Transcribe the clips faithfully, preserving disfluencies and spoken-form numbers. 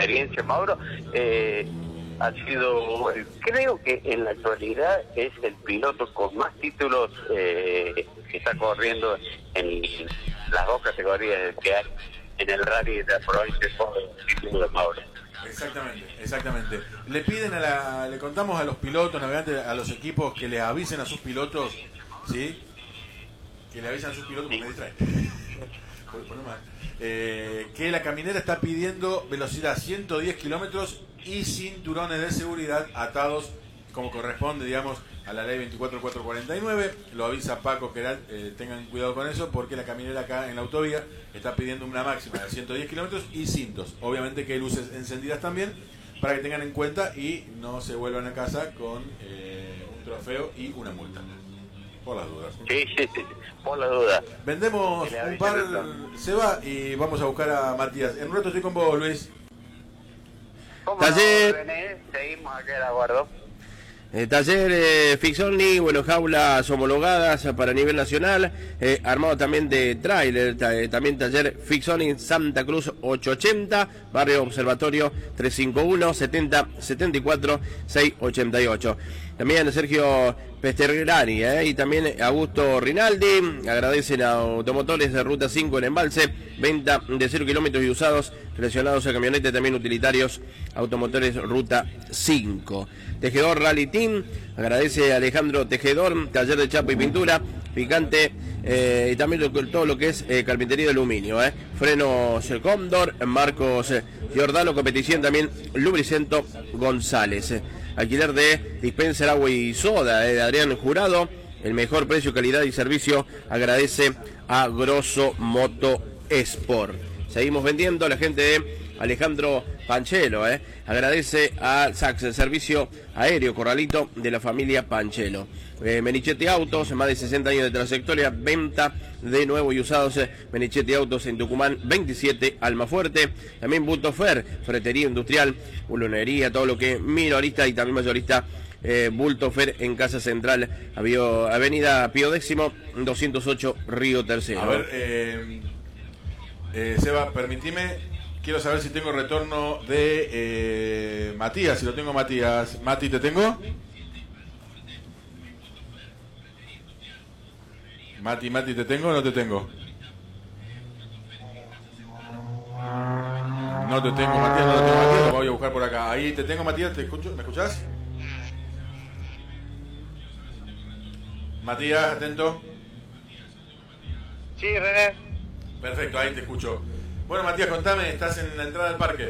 experiencia, Mauro. Eh, ha sido, creo que en la actualidad es el piloto con más títulos eh, que está corriendo en las dos categorías que hay en el rally de la provincia de Mauro. Exactamente, exactamente. Le piden a la, le contamos a los pilotos, navegantes, a los equipos que les avisen a sus pilotos, ¿sí? Que le avisen a sus pilotos, porque me distrae. Eh, que la caminera está pidiendo velocidad ciento diez kilómetros y cinturones de seguridad atados como corresponde, digamos, a la ley veinticuatro mil cuatrocientos cuarenta y nueve. Lo avisa Paco Queralt, eh, tengan cuidado con eso, porque la caminera acá en la autovía está pidiendo una máxima de ciento diez kilómetros y cintos. Obviamente que hay luces encendidas también, para que tengan en cuenta y no se vuelvan a casa con eh, un trofeo y una multa. Por las dudas. Sí, sí, sí, por las dudas. Vendemos un par, Seba, y vamos a buscar a Matías. En un rato estoy con vos, Luis. ¿Cómo no, René? Seguimos acá de acuerdo. Eh, taller eh, Fixonly, bueno, jaulas homologadas para nivel nacional, eh, armado también de tráiler, ta, eh, también taller Fixonly Santa Cruz ochocientos ochenta, barrio Observatorio trescientos cincuenta y uno, setenta, setenta y cuatro, seiscientos ochenta y ocho. También Sergio Pestergrani eh, y también Augusto Rinaldi, agradecen a Automotores de Ruta cinco en Embalse, venta de cero kilómetros y usados relacionados a camionetas, también utilitarios, Automotores Ruta cinco. Tejedor Rally Team, agradece a Alejandro Tejedor, taller de chapa y pintura, picante, eh, y también lo, todo lo que es eh, carpintería de aluminio, eh. frenos Condor, Marcos eh, Giordano, competición también Lubricento González, eh. alquiler de dispenser agua y soda eh, de Adrián Jurado, el mejor precio, calidad y servicio, agradece a Grosso Moto Sport. Seguimos vendiendo a la gente de Alejandro Panchelo, eh. agradece a Sax, el servicio aéreo Corralito de la familia Panchelo. Eh, Menichetti Autos, más de sesenta años de trayectoria, venta de nuevos y usados. eh, Menichetti Autos en Tucumán veintisiete, Almafuerte. También Bultofer, ferretería industrial, bulonería, todo lo que es minorista y también mayorista. Eh, Bultofer en Casa Central, Avio, Avenida Pío Décimo, doscientos ocho, Río Tercero. A ver, eh, eh, Seba, permitime. Quiero saber si tengo retorno de eh, Matías, si lo tengo Matías. Mati, ¿te tengo? Mati, Mati, ¿te tengo o no te tengo? No te tengo, Matías, no te tengo, Matías, lo voy a buscar por acá. Ahí te tengo, Matías, ¿te escucho? ¿Me escuchás? Matías, atento. Sí, René. Perfecto, ahí te escucho. Bueno, Matías, contame, estás en la entrada del parque.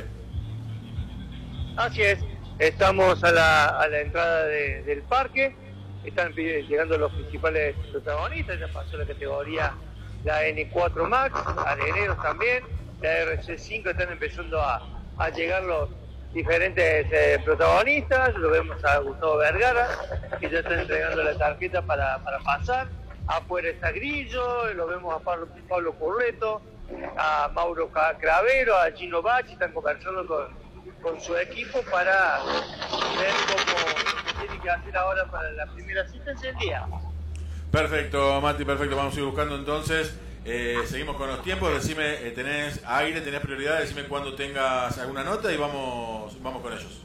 Así es, estamos a la, a la entrada de, del parque, están llegando los principales protagonistas, ya pasó la categoría la N cuatro Max, areneros también, la R C cinco están empezando a, a llegar los diferentes eh, protagonistas, lo vemos a Gustavo Vergara, que ya está entregando la tarjeta para, para pasar, afuera está Grillo, lo vemos a Pablo, Pablo Curreto, a Mauro Cravero, a Gino Bachi, están conversando con, con su equipo para ver cómo tiene que hacer ahora para la primera asistencia del día. Perfecto, Mati, perfecto, vamos a ir buscando entonces. Eh, seguimos con los tiempos, decime, eh, tenés aire, tenés prioridad, decime cuando tengas alguna nota y vamos, vamos con ellos.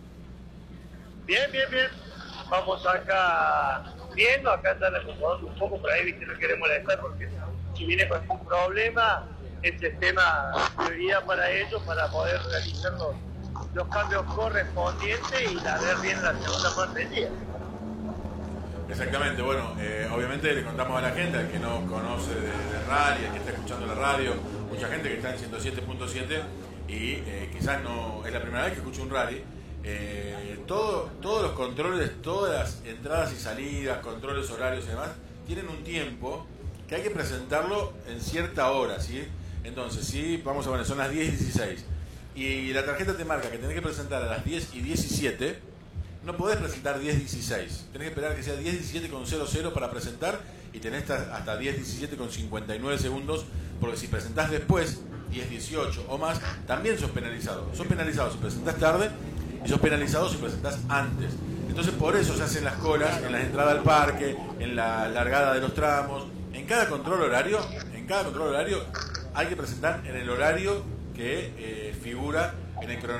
Bien, bien, bien. Vamos acá viendo, acá están acomodando un poco, por ahí viste, no queremos molestar porque si viene con algún problema, este tema prioridad para ellos para poder realizar los, los cambios correspondientes y ver bien la segunda parte del día. Exactamente, bueno, eh, obviamente le contamos a la gente, al que no conoce de, de rally, al que está escuchando la radio, mucha gente que está en ciento siete punto siete y eh, quizás no es la primera vez que escucha un rally. Eh, todo, todos los controles, todas las entradas y salidas, controles horarios y demás, tienen un tiempo que hay que presentarlo en cierta hora, ¿sí? Entonces, sí, vamos a ver, son las diez y dieciséis y la tarjeta te marca que tenés que presentar a las diez y diecisiete, no podés presentar diez dieciséis, tenés que esperar que sea diez diecisiete con cero cero para presentar y tenés hasta diez diecisiete con cincuenta y nueve segundos, porque si presentás después, diez dieciocho o más, también sos penalizado. Sos penalizado si presentás tarde y sos penalizado si presentás antes. Entonces por eso se hacen las colas en la entrada al parque, en la largada de los tramos, en cada control horario, en cada control horario hay que presentar en el horario que eh, figura en el cronograma